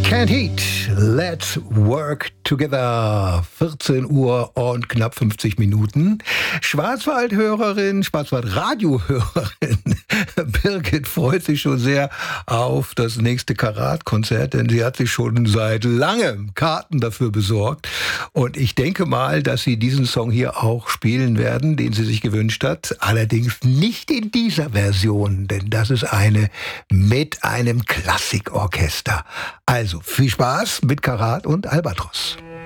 Can't Heat, Let's Work Together. 14 Uhr und knapp 50 Minuten. Schwarzwaldhörerin, Schwarzwald-Radiohörerin Birgit freut sich schon sehr auf das nächste Karat-Konzert, denn sie hat sich schon seit langem Karten dafür besorgt. Und ich denke mal, dass sie diesen Song hier auch spielen werden, den sie sich gewünscht hat. Allerdings nicht in dieser Version, denn das ist eine mit einem Klassikorchester. Also viel Spaß mit Karat und Albatros.